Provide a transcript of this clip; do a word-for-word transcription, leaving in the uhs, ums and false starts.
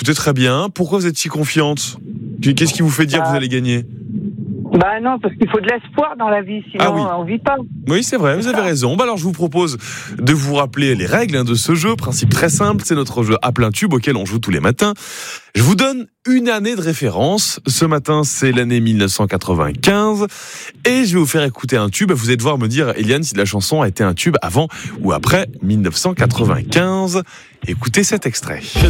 écoutez, très bien. Pourquoi vous êtes si confiante ? Qu'est-ce qui vous fait dire bah, que vous allez gagner ? Bah non, parce qu'il faut de l'espoir dans la vie, sinon Ah oui. on vit pas. Oui, c'est vrai, vous avez raison. Bah alors, je vous propose de vous rappeler les règles hein, de ce jeu. Principe très simple, c'est notre jeu à plein tube auquel on joue tous les matins. Je vous donne une année de référence. Ce matin, c'est l'année mille neuf cent quatre-vingt-quinze. Et je vais vous faire écouter un tube. Vous allez devoir me dire, Eliane, si la chanson a été un tube avant ou après mille neuf cent quatre-vingt-quinze. Écoutez cet extrait.